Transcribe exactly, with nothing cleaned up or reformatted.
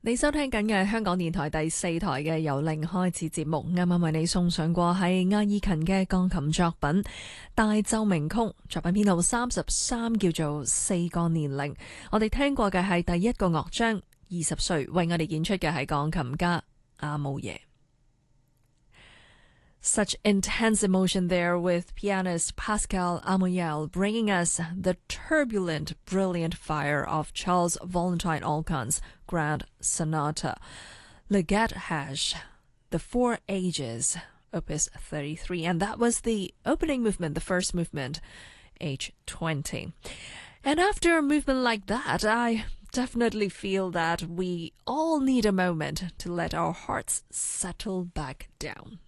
你收聽緊嘅香港電台第四台嘅由零開始節目，啱啱為你送上過係阿爾勤嘅鋼琴作品《大奏鳴曲》，作品編號三十三，叫做四個年齡。我哋聽過嘅係第一個樂章，二十歲為我哋演出嘅係鋼琴家阿姆耶。Such intense emotion there with pianist Pascal Amouyal, bringing us the turbulent, brilliant fire of Charles Valentine Alcan's Grand Sonata. Legedhaj, The Four Ages, Opus thirty-three. And that was the opening movement, the first movement, H twenty. And after a movement like that, I definitely feel that we all need a moment to let our hearts settle back down.